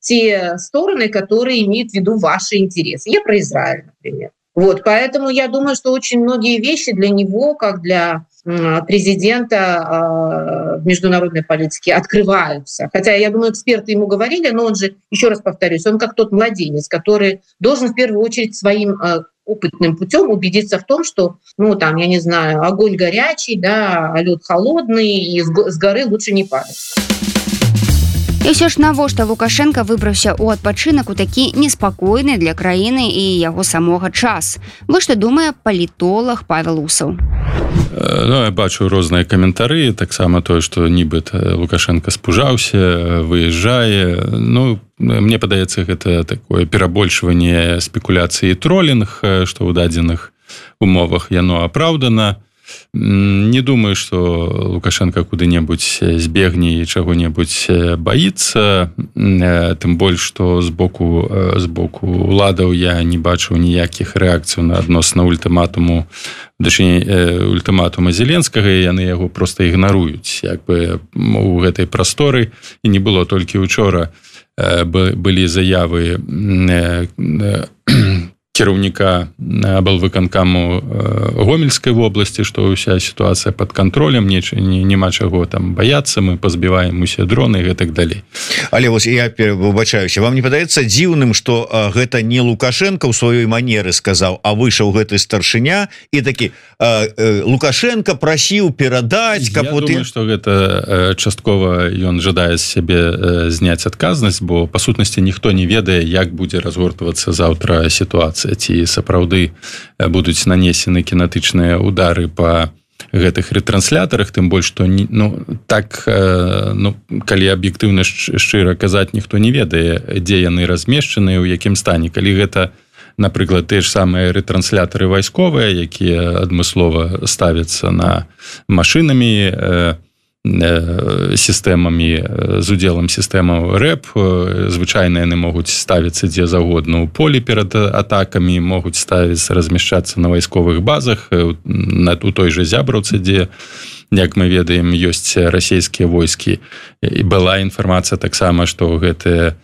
те стороны, которые имеют в виду ваши интересы. Я про Израиль, например. Вот, поэтому я думаю, что очень многие вещи для него, как для президента в международной политике, открываются. Хотя, я думаю, эксперты ему говорили, но он же, еще раз повторюсь, он как тот младенец, который должен в первую очередь своим опытным путем убедиться в том, что, ну, там, я не знаю, огонь горячий, да, а лед холодный, и с горы лучше не падать. І ўсё ж навошта Лукашенко выбраўся ў адпачынак у такі неспакойны для краіны і яго самога час? Вы што думае палітолог Павел Усаў? Ну, я бачу розныя каментары, таксама тое, што нібыта Лукашенко спужаўся, выязджае. Ну, мне падаецца, гэта такое перабольшванне спекуляцыі і тролінг, што ў дадзеных умовах яно апраўдана. Не думаю, что Лукашенко куды-небудзь збегне і чаго-небудзь баіцца, тым больш, што з боку уладаў я не бачыў ніякіх рэакцый на адносна ультыматуму Зеленскага, і яны яго проста ігнаруюць як бы у гэтай прасторы. І не было толькі учора былі заявы кіраўніка аблвыканкаму Гомельскай вобласці, што ўся сітуацыя пад кантролем, няма чаго там баяцца, мы пазбіваем усе дроны і гэтак далей. Але вось я выбачаюся, вам не падаецца дзіўным, што гэта не Лукашенко ў сваёй манеры сказаў, а выйшаў гэты старшыня і такі Лукашенко прасіў перадаць, каб... Я думаю, што гэта часткова ён жадае з сябе зняць адказнасць, бо па сутнасці ніхто не ведае, як будзе разгортвацца заўтра сітуацыя, ці сапраўды будуць нанесены кінетычныя удары па гэтых ретранслятарах, тым больш, што калі аб'ектыўна шчыра казаць, ніхто не ведае, дзе яны размешчаныя, у якім стане. Калі гэта, напрыклад, тыя ж самыя ретранслятары вайсковыя, якія адмыслова ставяцца на машынамі, сістэмамі, з удзелам сістэмаў РЭП, звычайна яны могуць ставіцца дзе загодна ў полі перад атакамі, могуць размяшчацца на вайсковых базах, у той жа Зябраўцы, дзе, як мы ведаем, ёсць расійскія войскі. І была інфармацыя таксама, што гэтыя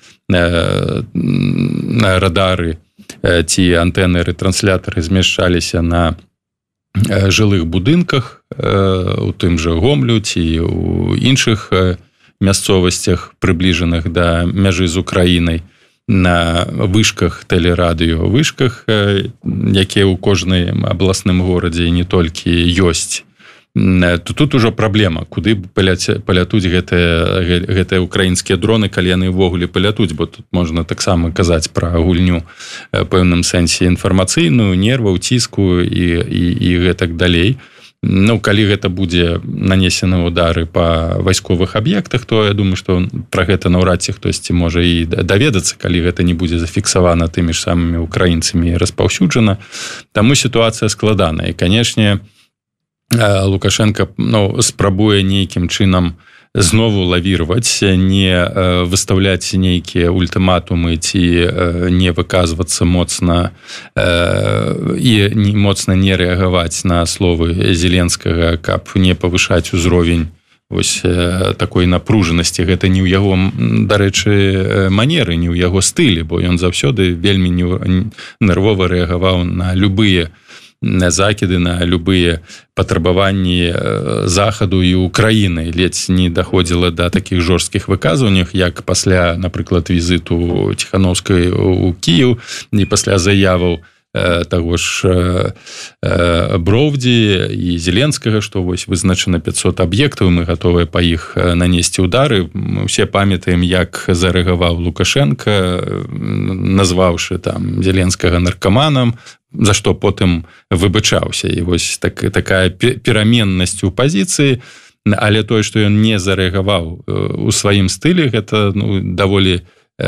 радары ці антэны ретранслятары змяшчаліся на жылых будынках, у тым жа Гомлю ці у іншых мясцовасцях, прыбліжаных да мяжы з Украінай, на вышках тэлерадыё, вышках, якія ў кожнай абласным горадзе і не толькі ёсць. Тут ужо праблема, куды палятуць гэтыя украінскія дроны, калі яны ўвогуле палятуць, бо тут можна таксама казаць пра гульню пэўным сэнсе інфармацыйную, нерваў, ціску і гэтак далей. Ну, калі гэта будзе нанесены удары па вайсковых аб'ектах, то я думаю, што пра гэта наўрад ці хтосьці можа і даведацца, калі гэта не будзе зафіксавана тымі ж самымі украінцамі і распаўсюджана. Таму сітуацыя складаная. І, канешне, Лукашенко спрабуе нейкім чынам знову лавірваць, не выставляць нейкія ультыматумы ці не выказвацца моцна і моцна не рэагаваць на словы Зеленскага, каб не павышаць узровень вось такой напружанасці. Гэта не ў яго, дарэчы, манеры, не ў яго стылі, бо ён заўсёды вельмі нервова рэагаваў на любыя закіды, на любыя патрабаванні захаду і Украіны. Ледзь не даходзіла да такіх жорсткіх выказванняў, як пасля, напрыклад, візіту Ціханаўскай у Кіеў і пасля заяваў таго ж Броўдзі і Зеленскага, што вось вызначана 500 аб'ектаў, мы гатовыя па іх нанесці удары. Мы ўсе памятаем, як зарэагаваў Лукашенко, назваўшы там Зеленскага наркаманам, за што потым выбачаўся. І вось такая пераменнасць у пазіцыі, але тое, што ён не зарэагаваў у сваім стылі, гэта даволі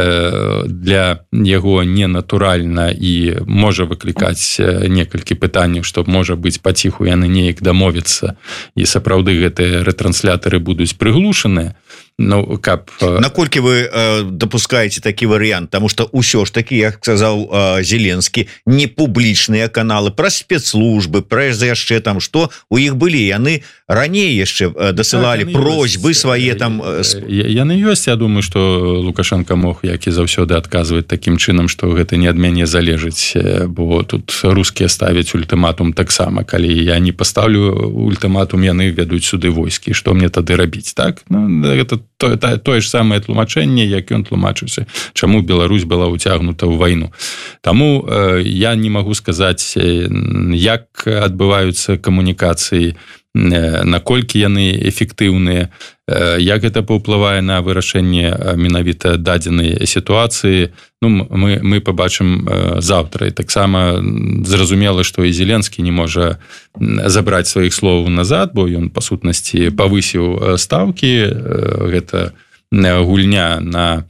для яго ненатуральна і можа выклікаць некалькі пытанняў, што можа быць паціху яны неяк дамовіцца і сапраўды гэтыя ретранслятары будуць прыглушаныя. Ну, каб... Наколькі вы допускаете такі варыянт, потому что ўсё ж таки, як сказаў Зеленскі, не публічныя каналы, пра спецслужбы, пра яшчэ там, што у іх былі, яны раней яшчэ дасылалі просьбы свае там... Яны ёсць, я думаю, что Лукашенко мог, як і заўсёды, адказваць такім чынам, што гэта не ад мяне залежыць, бо тут рускія ставяць ультыматум таксама, калі я не паставлю ультыматум, яны вядуць сюды войскі, што мне тады рабіць, так? Ну, гэта тое ж самае тлумачэнне, як ён тлумачыўся, чаму Беларусь была ўцягнута ў вайну. Таму я не магу сказаць, як адбываюцца камунікацыі, наколькі яны эфектыўныя, як гэта паўплывае на вырашэнне менавіта дадзенай сітуацыі. Ну, мы пабачым заўтра. І таксама зразумела, што і Зеленскі не можа забраць сваіх словаў назад, бо ён, па сутнасці, павысіў стаўкі. Гэта гульня на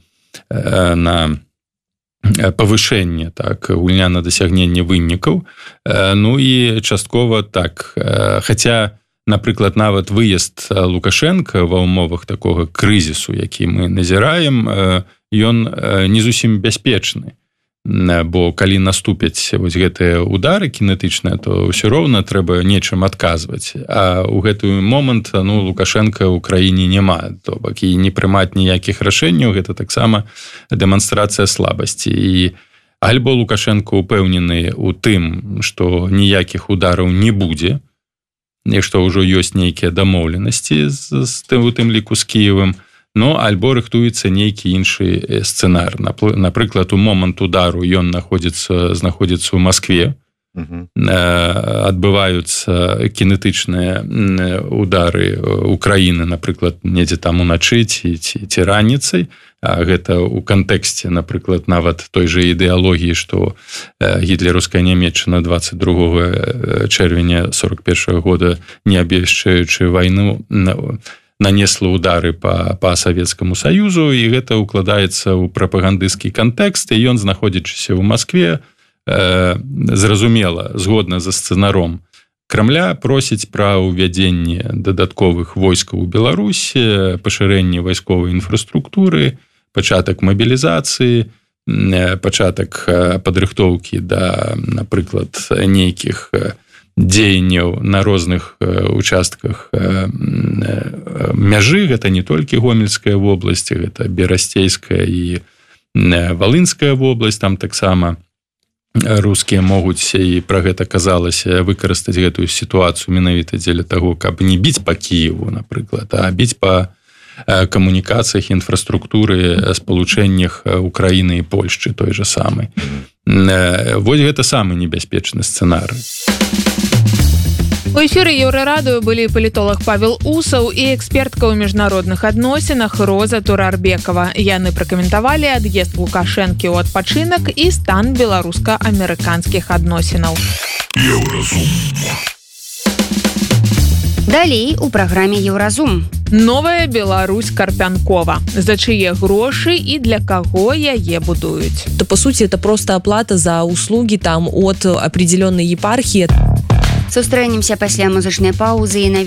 павышэнне, так, гульня на дасягненне вынікаў. Ну і часткова так. Хаця, напрыклад, нават выезд Лукашенка ва ўмовах такога крызісу, які мы назіраем, ён не зусім бяспечны. Бо калі наступяць вось гэтыя удары кінетычныя, то ўсё роўна трэба нечым адказваць. А ў гэты момант, ну, Лукашенка ў краіне няма, то бок і не прымаць ніякіх рашэнняў, гэта таксама дэманстрацыя слабасці. І альбо Лукашенко упэўнены ў тым, што ніякіх удараў не будзе, і што ўжо ёсць нейкія дамоўленасці у тым ліку з Кіевам, ну, альбо рыхтуецца нейкі іншы сцэнар. Напрыклад, у момант удару ён знаходзіцца ў Маскве, адбываюцца кінетычныя удары Украіны, напрыклад, недзе там уначы ці раніцай, а гэта ў кантэксце, напрыклад, нават той жа ідэалогіі, што гітлераўская Нямецчына 22 чэрвеня 41 года, не абвешчаючы вайну, нанесла удары па Савецкаму Саюзу, і гэта укладаецца ў прапагандысцкі кантэкст, і ён, знаходзячыся ў Маскве, зразумела, згодна за сцэнаром Крамля, просіць пра ўвядзенне дадатковых войскаў у Беларусі, пашырэнне вайсковай інфраструктуры, пачатак мабілізацыі, пачатак падрыхтоўкі да, напрыклад, нейкіх дзеянняў на розных участках мяжы. Гэта не толькі Гомельская вобласць, гэта Берасцейская і Валынская вобласць, там таксама рускія могуць, і пра гэта казалася, выкарыстаць гэтую сітуацыю менавіта дзеля таго, каб не біць па Кіеву, напрыклад, а біць па камунікацыях, інфраструктуры, спалучэннях Украіны і Польшчы той жа самай. Вось гэта самы небяспечны сцэнарый. У эфіры Еўрарадыё былі палітолог Павел Усаў і экспертка ў міжнародных адносінах Роза Турарбекова. Яны пракаментавалі ад'езд Лукашэнкі ў адпачынак і стан беларуска-амерыканскіх адносінаў. Еўразум. Далей у праграме Еўразум. Новая Беларусь Карпянкова. За чые грошы і для каго яе будуюць? То, по сути, это просто оплата за услуги там от определенной епархии. Сустрэнемся пасля музычнай паўзы і